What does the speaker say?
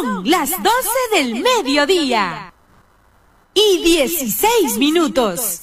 Son las 12 del mediodía y 16 minutos.